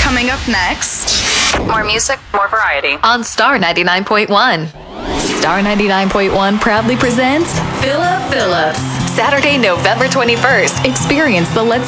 Coming up next, more music, more variety. On Star 99.1. Star 99.1 proudly presents Philip Phillips. Saturday, November 21st. Experience the Let's